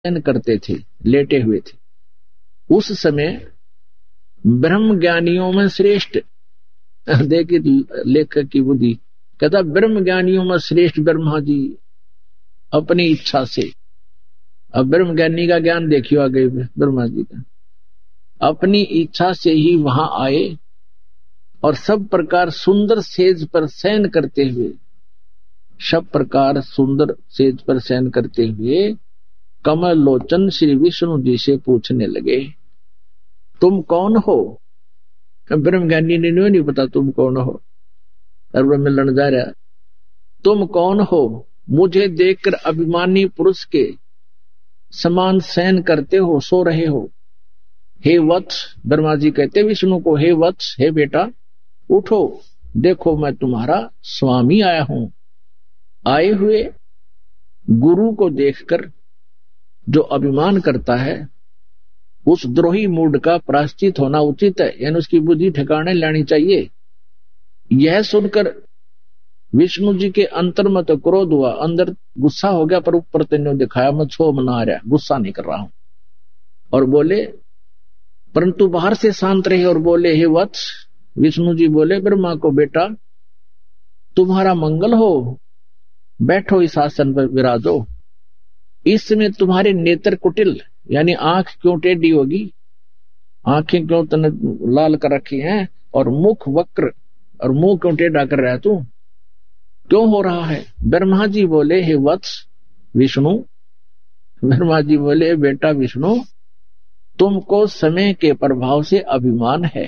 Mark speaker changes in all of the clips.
Speaker 1: शयन करते थे, लेटे हुए थे। उस समय ब्रह्म ज्ञानियों में श्रेष्ठ, देखिए लेखक की बुद्धि, कहता ब्रह्म ज्ञानियों में श्रेष्ठ ब्रह्मा जी अपनी इच्छा से, अब ब्रह्म ज्ञानी का ज्ञान देखियो आगे ब्रह्मा जी का, अपनी इच्छा से ही वहां आए और सब प्रकार सुंदर सेज पर शयन करते हुए, सब प्रकार सुंदर सेज पर शयन करते हुए कमल लोचन श्री विष्णु जी से पूछने लगे, तुम कौन हो? ब्रह्मज्ञानी ने नहीं पता तुम कौन हो, और मिलन जा रहा, तुम कौन हो? मुझे देखकर अभिमानी पुरुष के समान शयन करते हो, सो रहे हो। हे वत्स, ब्रह्मा जी कहते विष्णु को, हे वत्स, हे बेटा उठो, देखो मैं तुम्हारा स्वामी आया हूं। आए हुए गुरु को देखकर जो अभिमान करता है उस द्रोही मूड का प्रायश्चित होना उचित है, यानी उसकी बुद्धि ठिकाने लानी चाहिए। यह सुनकर विष्णु जी के अंतर में तो क्रोध हुआ, अंदर गुस्सा हो गया, पर ऊपर तेने दिखाया मैं छो मना रहा, गुस्सा नहीं कर रहा हूं, और बोले, परंतु बाहर से शांत रहे और बोले, हे वत्स, विष्णु जी बोले ब्रह्मा को, बेटा तुम्हारा मंगल हो, बैठो इस आसन पर विराजो। इस समय तुम्हारे नेत्र कुटिल, यानी आंख क्यों टेढ़ी होगी, आंखें क्यों तने लाल कर रखी हैं, और मुख वक्र, और मुंह क्यों टेढ़ा कर रहा है तू, क्यों हो रहा है? ब्रह्मा जी बोले, हे वत्स विष्णु, ब्रह्मा जी बोले बेटा विष्णु, तुमको समय के प्रभाव से अभिमान है।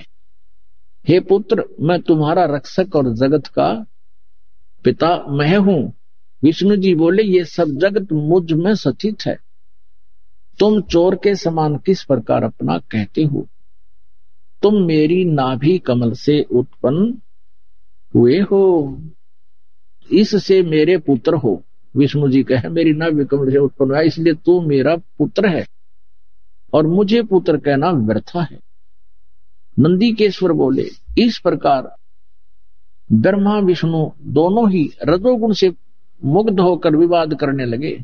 Speaker 1: हे पुत्र, मैं तुम्हारा रक्षक और जगत का पिता मैं हूं। विष्णु जी बोले, ये सब जगत मुझ में स्थित है, तुम चोर के समान किस प्रकार अपना कहते हो? तुम मेरी नाभि कमल से उत्पन्न हुए हो, इससे मेरे पुत्र हो। विष्णु जी कहे मेरी नाभि कमल से उत्पन्न हुआ, इसलिए तू मेरा पुत्र है, और मुझे पुत्र कहना व्यर्थ है। नंदीकेश्वर बोले, इस प्रकार ब्रह्मा विष्णु दोनों ही रजोगुण से मुग्ध होकर विवाद करने लगे।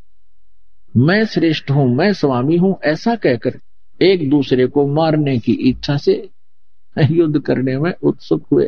Speaker 1: मैं श्रेष्ठ हूं, मैं स्वामी हूं, ऐसा कहकर एक दूसरे को मारने की इच्छा से युद्ध करने में उत्सुक हुए।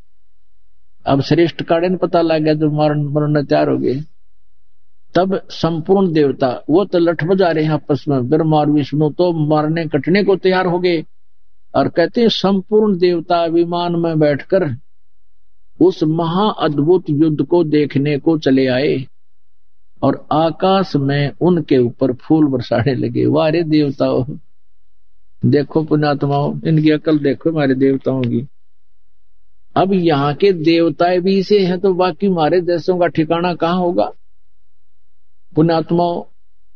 Speaker 1: अब श्रेष्ठ काड़े ने पता लग गया, जो मरने तैयार हो गए। तब संपूर्ण देवता वो तो लठ बजा रहे हैं आपस में, ब्रह्मा और विष्णु तो मारने कटने को तैयार हो गए, और कहते हैं संपूर्ण देवता विमान में बैठकर उस महा अद्भुत युद्ध को देखने को चले आए, और आकाश में उनके ऊपर फूल बरसाने लगे। वारे देवताओं, देखो पुण्यात्माओं, इनकी अकल देखो हमारे देवताओं की। अब यहाँ के देवताएं भी इसे हैं, तो बाकी हमारे देशों का ठिकाना कहाँ होगा? पुण्यात्माओं,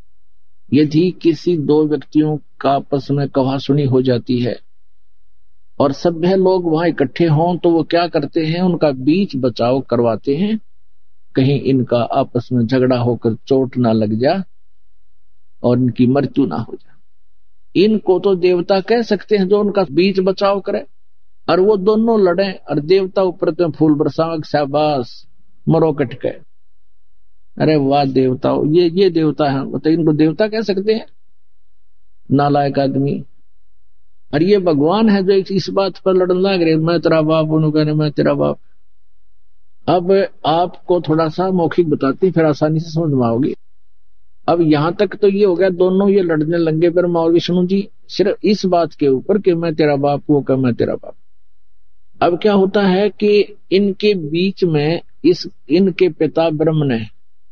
Speaker 1: यदि किसी दो व्यक्तियों का आपस में कहासुनी हो जाती है और सभ्य लोग वहां इकट्ठे हों, तो वो क्या करते हैं, उनका बीच बचाव करवाते हैं, कहीं इनका आपस में झगड़ा होकर चोट ना लग जा और इनकी मृत्यु ना हो जाए। इनको तो देवता कह सकते हैं जो उनका बीच बचाव करे, और वो दोनों लड़े और देवता ऊपर तो फूल बरसाव, शाबाश मरो कटके। अरे वाह देवताओं, ये देवता है, मतलब इनको देवता कह सकते हैं? नालायक आदमी। और ये भगवान है जो इस बात पर लड़ने लग रहे, मैं तेरा बाप, उन्होंने कहने मैं तेरा बाप। अब आपको थोड़ा सा मौखिक बताती, फिर आसानी से समझ में आओगी। अब यहां तक तो ये हो गया, दोनों ये लड़ने लगे ब्रह्मा और विष्णु जी, सिर्फ इस बात के ऊपर कि मैं तेरा बाप, वो कह मैं तेरा बाप। अब क्या होता है कि इनके बीच में इनके पिता ब्रह्म ने,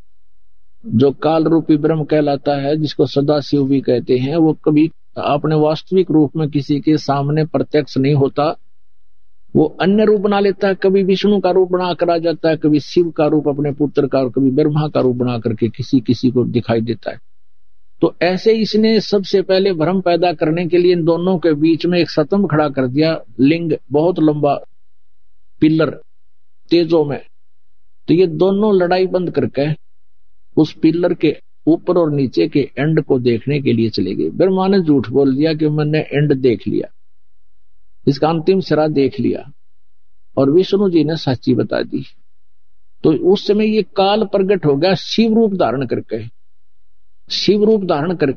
Speaker 1: जो काल रूपी ब्रह्म कहलाता है, जिसको सदाशिव भी कहते हैं, वो कभी अपने वास्तविक रूप में किसी के सामने प्रत्यक्ष नहीं होता, वो अन्य रूप बना लेता है। कभी विष्णु का रूप बना कर आ जाता है, कभी शिव का रूप अपने पुत्र का, और कभी ब्रह्मा का रूप बना करके किसी किसी को दिखाई देता है। तो ऐसे इसने सबसे पहले भ्रम पैदा करने के लिए इन दोनों के बीच में एक स्तंभ खड़ा कर दिया, लिंग, बहुत लंबा पिलर तेजों में। तो ये दोनों लड़ाई बंद करके उस पिलर के ऊपर और नीचे के एंड को देखने के लिए चले गए। ब्रह्मा ने झूठ बोल दिया कि मैंने एंड देख लिया, इसका अंतिम सिरा देख लिया, और विष्णु जी ने सच्ची बता दी। तो उस समय ये काल प्रकट हो गया शिव रूप धारण करके, शिव रूप धारण करके